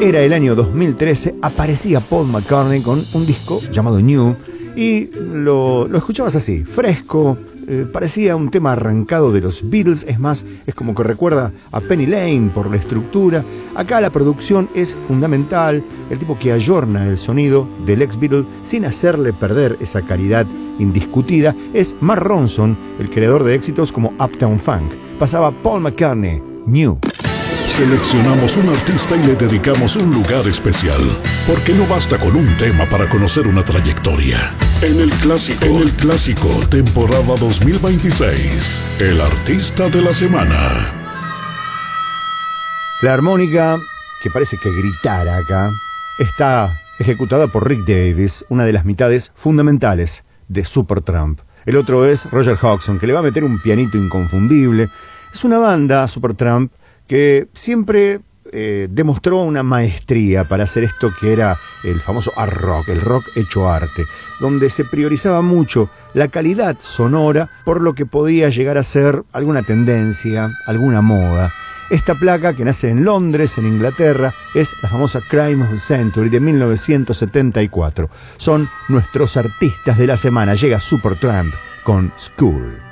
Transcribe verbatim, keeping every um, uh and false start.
Era el año dos mil trece, aparecía Paul McCartney con un disco llamado New y lo, lo escuchabas así, fresco, eh, parecía un tema arrancado de los Beatles, es más, es como que recuerda a Penny Lane por la estructura. Acá la producción es fundamental, el tipo que ayorna el sonido del ex Beatle sin hacerle perder esa calidad indiscutida es Mark Ronson, el creador de éxitos como Uptown Funk. Pasaba Paul McCartney, New. Seleccionamos un artista y le dedicamos un lugar especial, porque no basta con un tema para conocer una trayectoria. En el clásico, en el clásico, temporada dos mil veintiséis, el artista de la semana. La armónica, que parece que gritara acá, está ejecutada por Rick Davies, una de las mitades fundamentales de Supertramp. El otro es Roger Hodgson, que le va a meter un pianito inconfundible. Es una banda, Supertramp, que siempre eh, demostró una maestría para hacer esto que era el famoso art rock, el rock hecho arte, donde se priorizaba mucho la calidad sonora por lo que podía llegar a ser alguna tendencia, alguna moda. Esta placa, que nace en Londres, en Inglaterra, es la famosa Crime of the Century de mil novecientos setenta y cuatro. Son nuestros artistas de la semana. Llega Supertramp con School.